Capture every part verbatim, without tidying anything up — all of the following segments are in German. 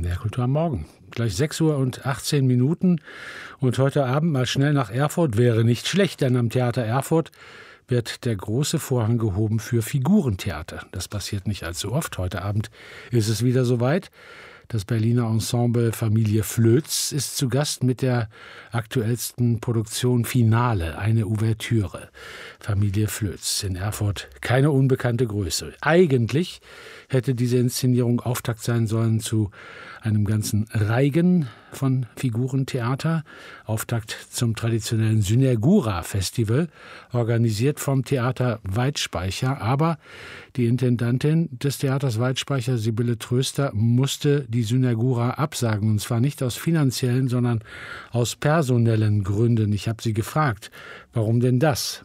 M D R Kultur am Morgen. Gleich sechs Uhr und achtzehn Minuten. Und heute Abend mal schnell nach Erfurt wäre nicht schlecht, denn am Theater Erfurt wird der große Vorhang gehoben für Figurentheater. Das passiert nicht allzu oft. Heute Abend ist es wieder soweit. Das Berliner Ensemble Familie Flöz ist zu Gast mit der aktuellsten Produktion Finale, eine Ouvertüre. Familie Flöz in Erfurt, keine unbekannte Größe. Eigentlich hätte diese Inszenierung Auftakt sein sollen zu einem ganzen Reigen von Figurentheater. Auftakt zum traditionellen Synagura-Festival, organisiert vom Theater Weitspeicher. Aber die Intendantin des Theaters Weitspeicher, Sibylle Tröster, musste die Synagura absagen. Und zwar nicht aus finanziellen, sondern aus personellen Gründen. Ich habe sie gefragt, warum denn das?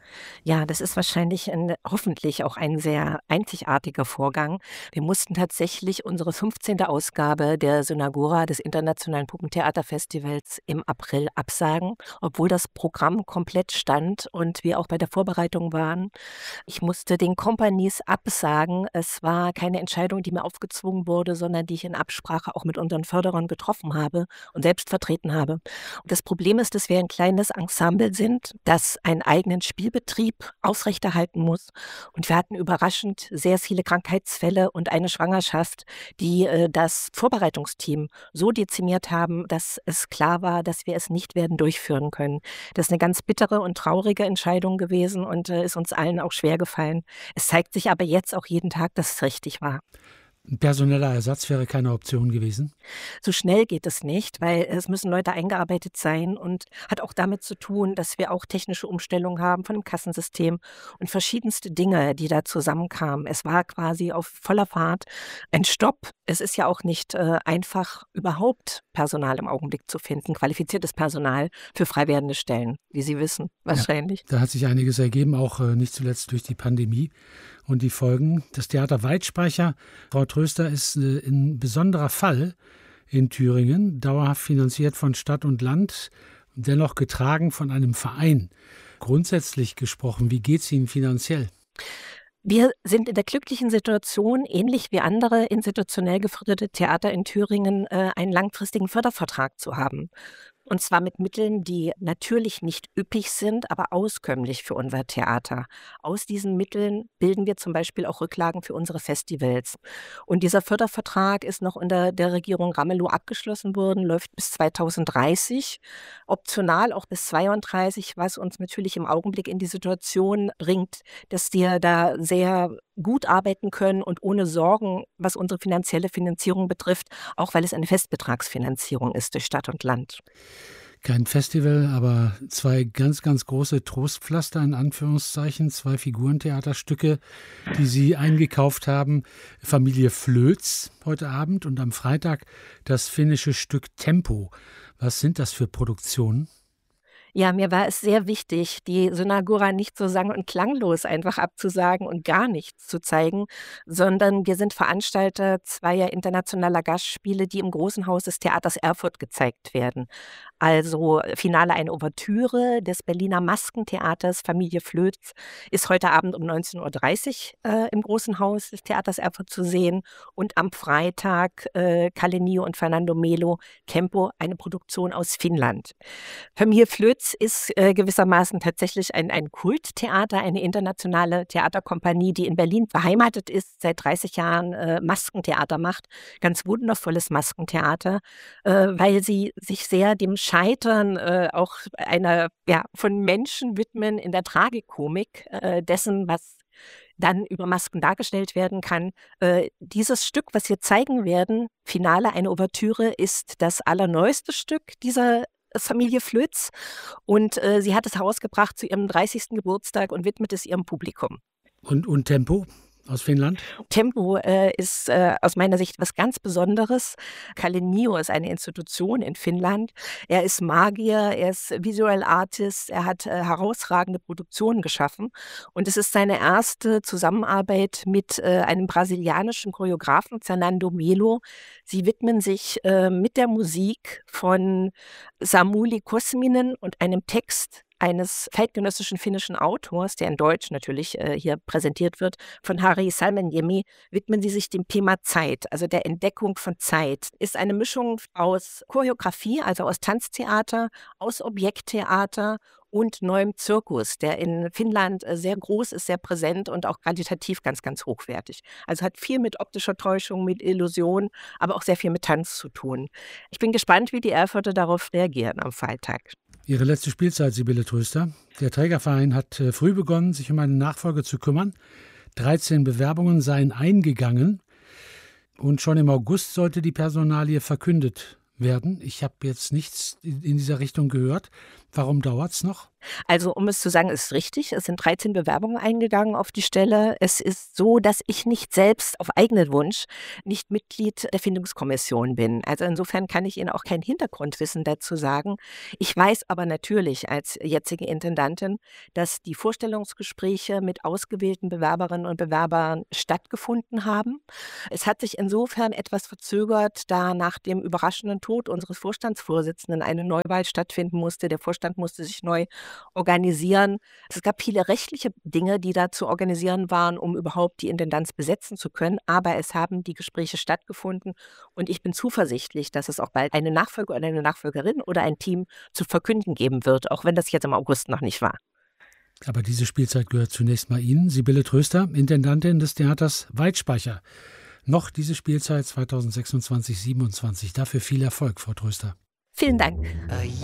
Ja, das ist wahrscheinlich ein, hoffentlich auch ein sehr einzigartiger Vorgang. Wir mussten tatsächlich unsere fünfzehnte Ausgabe der Synagura des Internationalen Puppentheaterfestivals im April absagen, obwohl das Programm komplett stand und wir auch bei der Vorbereitung waren. Ich musste den Companies absagen. Es war keine Entscheidung, die mir aufgezwungen wurde, sondern die ich in Absprache auch mit unseren Förderern getroffen habe und selbst vertreten habe. Und das Problem ist, dass wir ein kleines Ensemble sind, das einen eigenen Spielbetrieb aufrechterhalten muss. Und wir hatten überraschend sehr viele Krankheitsfälle und eine Schwangerschaft, die äh, das Vorbereitungsteam so dezimiert haben, dass es klar war, dass wir es nicht werden durchführen können. Das ist eine ganz bittere und traurige Entscheidung gewesen und äh, ist uns allen auch schwer gefallen. Es zeigt sich aber jetzt auch jeden Tag, dass es richtig war. Ein personeller Ersatz wäre keine Option gewesen? So schnell geht es nicht, weil es müssen Leute eingearbeitet sein und hat auch damit zu tun, dass wir auch technische Umstellungen haben von dem Kassensystem und verschiedenste Dinge, die da zusammenkamen. Es war quasi auf voller Fahrt ein Stopp. Es ist ja auch nicht äh, einfach, überhaupt Personal im Augenblick zu finden, qualifiziertes Personal für frei werdende Stellen, wie Sie wissen, wahrscheinlich. Ja, da hat sich einiges ergeben, auch äh, nicht zuletzt durch die Pandemie und die Folgen. Das Theater Weitspeicher, Frau Tröster, ist äh, ein besonderer Fall in Thüringen, dauerhaft finanziert von Stadt und Land, dennoch getragen von einem Verein. Grundsätzlich gesprochen, wie geht es Ihnen finanziell? Wir sind in der glücklichen Situation, ähnlich wie andere institutionell geförderte Theater in Thüringen, äh, einen langfristigen Fördervertrag zu haben. Und zwar mit Mitteln, die natürlich nicht üppig sind, aber auskömmlich für unser Theater. Aus diesen Mitteln bilden wir zum Beispiel auch Rücklagen für unsere Festivals. Und dieser Fördervertrag ist noch unter der Regierung Ramelow abgeschlossen worden, läuft bis zweitausenddreißig, optional auch bis zweiunddreißig, was uns natürlich im Augenblick in die Situation bringt, dass wir da sehr gut arbeiten können und ohne Sorgen, was unsere finanzielle Finanzierung betrifft, auch weil es eine Festbetragsfinanzierung ist durch Stadt und Land. Kein Festival, aber zwei ganz, ganz große Trostpflaster in Anführungszeichen, zwei Figurentheaterstücke, die Sie eingekauft haben. Familie Flöz heute Abend und am Freitag das finnische Stück Tempo. Was sind das für Produktionen? Ja, mir war es sehr wichtig, die Synagura nicht so sang- und klanglos einfach abzusagen und gar nichts zu zeigen, sondern wir sind Veranstalter zweier internationaler Gastspiele, die im Großen Haus des Theaters Erfurt gezeigt werden. Also Finale eine Ouvertüre des Berliner Maskentheaters Familie Flöz ist heute Abend um neunzehn Uhr dreißig äh, im Großen Haus des Theaters Erfurt zu sehen und am Freitag äh, Kalle Nio und Fernando Melo, Tempo, eine Produktion aus Finnland. Familie Flöz ist äh, gewissermaßen tatsächlich ein, ein Kulttheater, eine internationale Theaterkompanie, die in Berlin beheimatet ist, seit dreißig Jahren äh, Maskentheater macht. Ganz wundervolles Maskentheater, äh, weil sie sich sehr dem Scheitern äh, auch einer ja, von Menschen widmen in der Tragikomik äh, dessen, was dann über Masken dargestellt werden kann. Äh, dieses Stück, was wir zeigen werden, Finale eine Ouvertüre, ist das allerneueste Stück dieser Familie Flöz und äh, sie hat es herausgebracht zu ihrem dreißigsten Geburtstag und widmet es ihrem Publikum. Und, und Tempo? Aus Finnland? Tempo äh, ist äh, aus meiner Sicht was ganz Besonderes. Kalle Nio ist eine Institution in Finnland. Er ist Magier, er ist Visual Artist, er hat äh, herausragende Produktionen geschaffen. Und es ist seine erste Zusammenarbeit mit äh, einem brasilianischen Choreografen, Fernando Melo. Sie widmen sich äh, mit der Musik von Samuli Kosminen und einem Text eines zeitgenössischen finnischen Autors, der in Deutsch natürlich äh, hier präsentiert wird, von Harri Salmeniemi, widmen sie sich dem Thema Zeit, also der Entdeckung von Zeit. Ist eine Mischung aus Choreografie, also aus Tanztheater, aus Objekttheater und neuem Zirkus, der in Finnland äh, sehr groß ist, sehr präsent und auch qualitativ ganz, ganz hochwertig. Also hat viel mit optischer Täuschung, mit Illusion, aber auch sehr viel mit Tanz zu tun. Ich bin gespannt, wie die Erfurter darauf reagieren am Freitag. Ihre letzte Spielzeit, Sibylle Tröster. Der Trägerverein hat äh, früh begonnen, sich um eine Nachfolge zu kümmern. dreizehn Bewerbungen seien eingegangen und schon im August sollte die Personalie verkündet werden. Ich habe jetzt nichts in dieser Richtung gehört. Warum dauert es noch? Also um es zu sagen, ist richtig. Es sind dreizehn Bewerbungen eingegangen auf die Stelle. Es ist so, dass ich nicht selbst auf eigenen Wunsch nicht Mitglied der Findungskommission bin. Also insofern kann ich Ihnen auch kein Hintergrundwissen dazu sagen. Ich weiß aber natürlich als jetzige Intendantin, dass die Vorstellungsgespräche mit ausgewählten Bewerberinnen und Bewerbern stattgefunden haben. Es hat sich insofern etwas verzögert, da nach dem überraschenden Tod unseres Vorstandsvorsitzenden eine Neuwahl stattfinden musste. Der Vorstand musste sich neu organisieren. Es gab viele rechtliche Dinge, die da zu organisieren waren, um überhaupt die Intendanz besetzen zu können. Aber es haben die Gespräche stattgefunden und ich bin zuversichtlich, dass es auch bald eine Nachfolger oder eine Nachfolgerin oder ein Team zu verkünden geben wird, auch wenn das jetzt im August noch nicht war. Aber diese Spielzeit gehört zunächst mal Ihnen, Sibylle Tröster, Intendantin des Theaters Weidspeicher. Noch diese Spielzeit zweitausendsechsundzwanzig siebenundzwanzig. Dafür viel Erfolg, Frau Tröster. Vielen Dank.